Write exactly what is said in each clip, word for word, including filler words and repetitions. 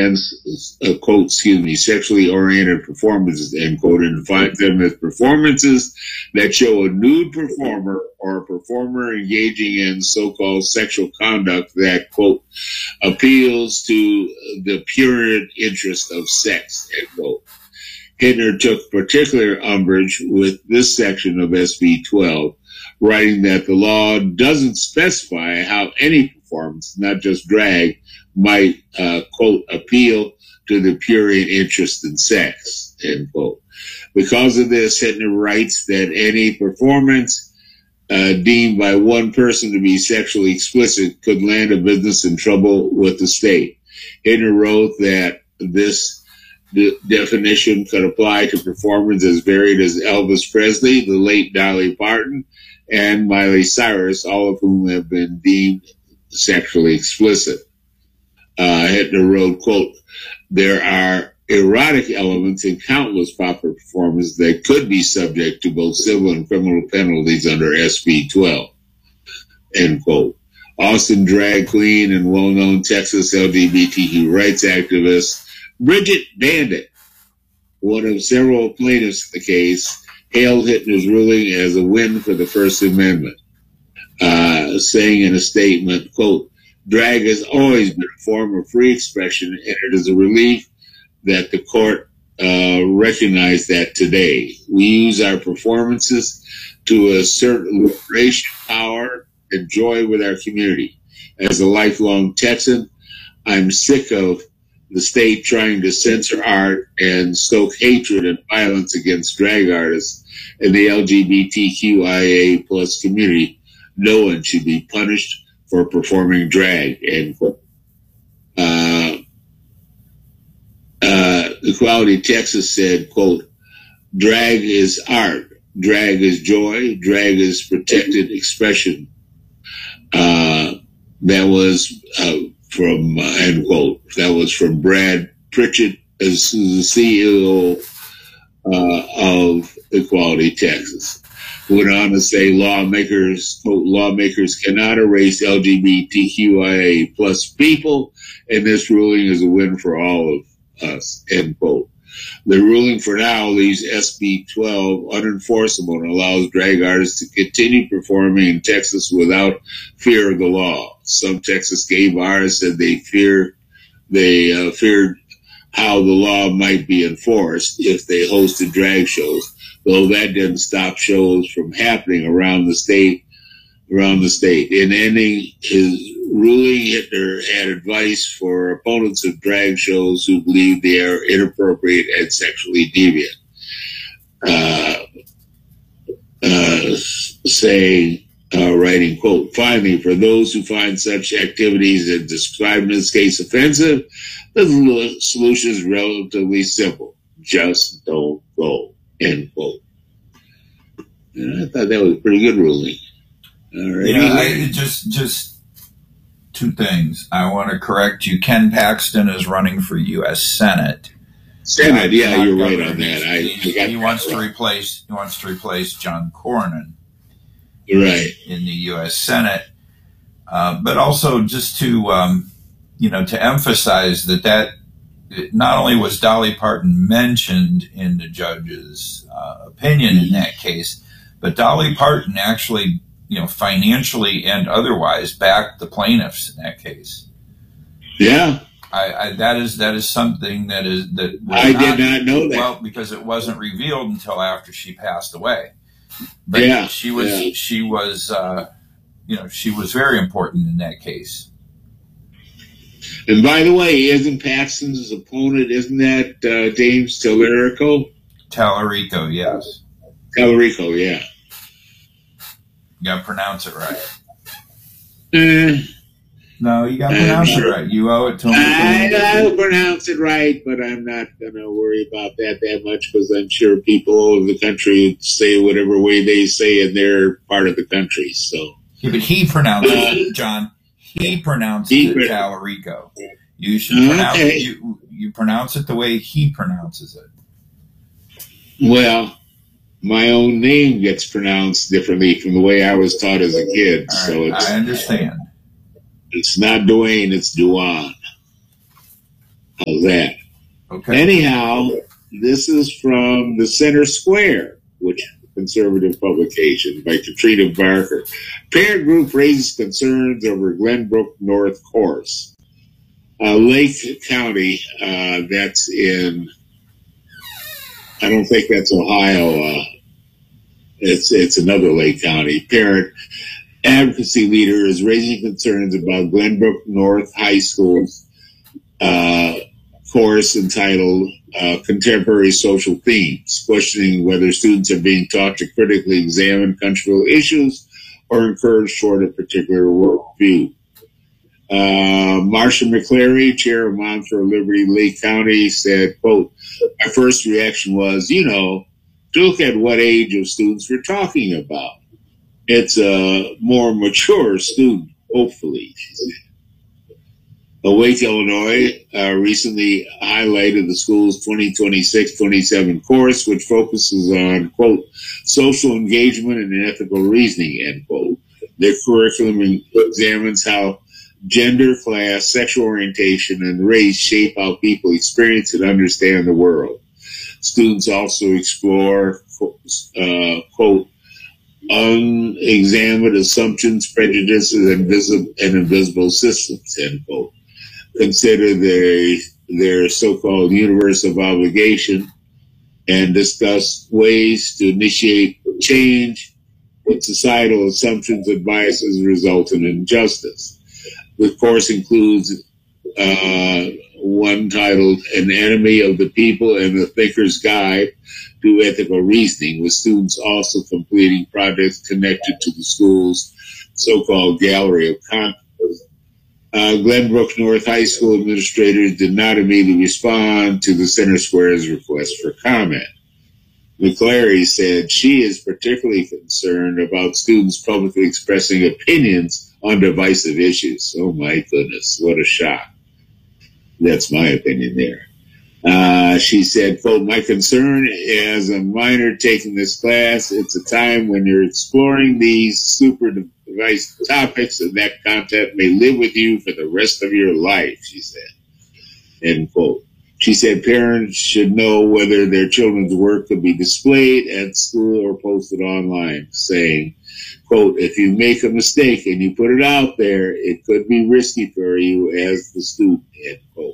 against, uh, quote, excuse me, sexually oriented performances, end quote, and defines them as performances that show a nude performer or a performer engaging in so-called sexual conduct that, quote, appeals to the pure interest of sex, end quote. Hittner took particular umbrage with this section of S B twelve, writing that the law doesn't specify how any performance, not just drag, might, uh, quote, appeal to the pure interest in sex, end quote. Because of this, Hittner writes that any performance uh, deemed by one person to be sexually explicit could land a business in trouble with the state. Hittner wrote that this the definition could apply to performers as varied as Elvis Presley, the late Dolly Parton, and Miley Cyrus, all of whom have been deemed sexually explicit. Uh, Hittner wrote, quote, there are erotic elements in countless popular performances that could be subject to both civil and criminal penalties under S B twelve, end quote. Austin drag queen and well-known Texas L G B T Q rights activist Bridget Bandit, one of several plaintiffs in the case, hailed Hittner's ruling as a win for the First Amendment, uh, saying in a statement, quote, drag has always been a form of free expression, and it is a relief that the court uh, recognized that today. We use our performances to assert liberation, power, and joy with our community. As a lifelong Texan, I'm sick of the state trying to censor art and stoke hatred and violence against drag artists and the L G B T Q I A plus community. No one should be punished for performing drag, end quote. Uh, uh, Equality Texas said, quote, drag is art, drag is joy, drag is protected expression. Uh, that was uh, from, uh, end quote, that was from Brad Pritchett, as the C E O uh, of Equality Texas. Went on to say lawmakers, quote, lawmakers cannot erase L G B T Q I A plus people, and this ruling is a win for all of us, end quote. The ruling for now leaves S B twelve unenforceable and allows drag artists to continue performing in Texas without fear of the law. Some Texas gay bars said they fear, they uh, feared how the law might be enforced if they hosted drag shows, though that didn't stop shows from happening around the state. Around the state. In ending his ruling, Hittner had advice for opponents of drag shows who believe they are inappropriate and sexually deviant, uh, uh, saying, uh, writing, quote, finally, for those who find such activities as described in this case offensive, the solution is relatively simple. Just don't go, end quote. And I thought that was a pretty good ruling. All right. Yeah, I, just just two things. I want to correct you. Ken Paxton is running for U S Senate. Senate, yeah, you're right on that. I he, he wants to replace he wants to replace John Cornyn, right, in the U S Senate. Uh, but also just to um, you know to emphasize that that not only was Dolly Parton mentioned in the judge's uh, opinion in that case, but Dolly Parton actually, you know, financially and otherwise backed the plaintiffs in that case. Yeah. I, I that is that is something that is that I not, did not know that. Well, because it wasn't revealed until after she passed away. But yeah, she was yeah. she was uh, you know she was very important in that case. And by the way, isn't Paxton's opponent? Isn't that uh, James Tallarico? Tallarico, yes. Tallarico, yeah. You gotta pronounce it right. Uh, no, you gotta pronounce uh, it right. You owe it to him. I, I'll pronounce it right, but I'm not gonna worry about that that much because I'm sure people all over the country say whatever way they say in their part of the country. So, yeah, but he pronounces uh, it, John. He pronounces he, it Tallarico. You should pronounce okay. it. You, you pronounce it the way he pronounces it. Well, my own name gets pronounced differently from the way I was taught as a kid. Right, so it's, I understand. It's not Dwayne, it's Duane. How's that? Okay. Anyhow, this is from the Center Square, which is a conservative publication by Katrina Barker. Parent group raises concerns over Glenbrook North course. Uh, Lake County, uh, that's in, I don't think that's Ohio. Uh, it's it's another Lake County. Parent advocacy leader is raising concerns about Glenbrook North High School's uh, course entitled uh, Contemporary Social Themes, questioning whether students are being taught to critically examine cultural issues or encouraged toward a particular worldview. Uh, Marcia McCleary, chair of Moms for Liberty, Lake County, said, quote, my first reaction was, you know, to look at what age of students we're talking about. It's a more mature student, hopefully, she said. Awake Illinois uh, recently highlighted the school's twenty twenty-six twenty-seven course, which focuses on, quote, social engagement and ethical reasoning, end quote. Their curriculum examines how gender, class, sexual orientation, and race shape how people experience and understand the world. Students also explore, uh, quote, unexamined assumptions, prejudices, and, visi- and invisible systems, end quote. Consider their, their so-called universe of obligation and discuss ways to initiate change when societal assumptions and biases result in injustice. The course includes uh, one titled An Enemy of the People and the Thinker's Guide to Ethical Reasoning, with students also completing projects connected to the school's so-called Gallery of Consciousness. Uh, Glenbrook North High School administrators did not immediately respond to the Center Square's request for comment. McCleary said she is particularly concerned about students publicly expressing opinions on divisive issues. Oh my goodness, what a shock. That's my opinion there. Uh, she said, quote, my concern as a minor taking this class, it's a time when you're exploring these super divisive topics and that content may live with you for the rest of your life, she said, end quote. She said parents should know whether their children's work could be displayed at school or posted online, saying, quote, if you make a mistake and you put it out there, it could be risky for you as the student, end quote.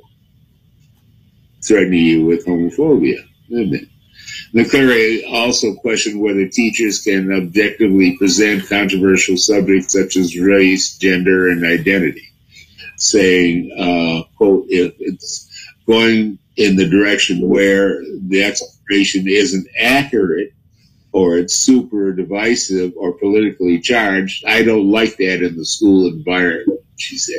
Threatening you with homophobia, isn't it? McCleary also questioned whether teachers can objectively present controversial subjects such as race, gender, and identity, saying, uh, quote, if it's going in the direction where the explanation isn't accurate or it's super divisive or politically charged, I don't like that in the school environment, she said.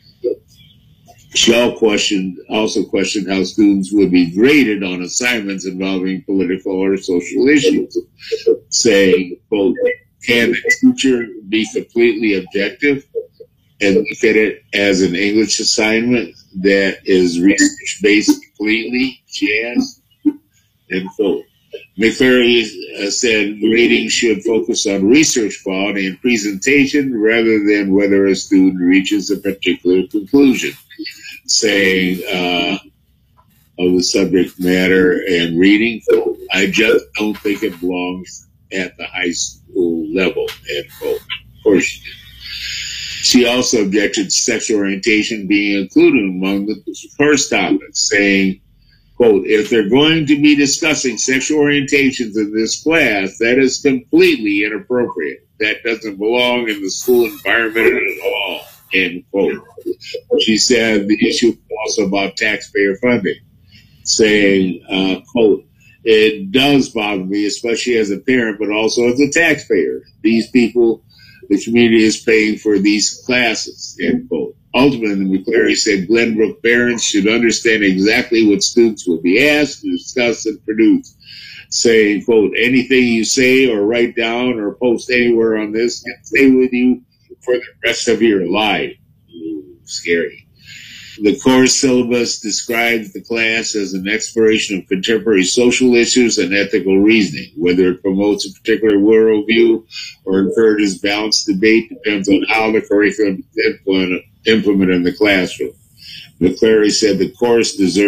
She also questioned, also questioned how students would be graded on assignments involving political or social issues, saying, quote, can the teacher be completely objective and look at it as an English assignment that is research-based completely, she asked, end quote. McCleary uh, said grading should focus on research quality and presentation rather than whether a student reaches a particular conclusion, saying uh, of the subject matter and reading, I just don't think it belongs at the high school level, end quote. Of course she did. She also objected to sexual orientation being included among the first topics, saying, quote, if they're going to be discussing sexual orientations in this class, that is completely inappropriate. That doesn't belong in the school environment at all, end quote. She said the issue was also about taxpayer funding, saying, uh, quote, it does bother me, especially as a parent, but also as a taxpayer. These people, the community is paying for these classes, end quote. Ultimately, McCleary said Glenbrook parents should understand exactly what students will be asked to discuss and produce, saying, quote, anything you say or write down or post anywhere on this can stay with you for the rest of your life. Ooh, scary. The course syllabus describes the class as an exploration of contemporary social issues and ethical reasoning. Whether it promotes a particular worldview or encourages balanced debate depends on how the curriculum is implemented in the classroom. McCleary said the chorus deserves